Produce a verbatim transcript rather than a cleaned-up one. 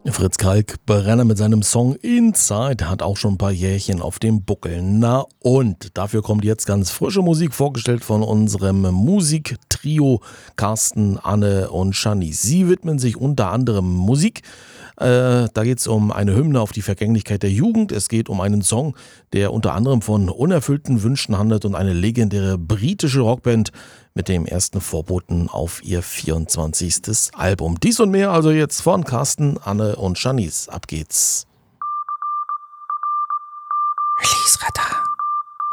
Fritz Kalkbrenner mit seinem Song Inside hat auch schon ein paar Jährchen auf dem Buckel. Na und dafür kommt jetzt ganz frische Musik, vorgestellt von unserem Musiktrio Carsten, Anne und Shanice. Sie widmen sich unter anderem Musik. Äh, da geht es um eine Hymne auf die Vergänglichkeit der Jugend. Es geht um einen Song, der unter anderem von unerfüllten Wünschen handelt und eine legendäre britische Rockband mit dem ersten Vorboten auf ihr vierundzwanzigstes Album. Dies und mehr also jetzt von Carsten, Anne und Shanice. Ab geht's.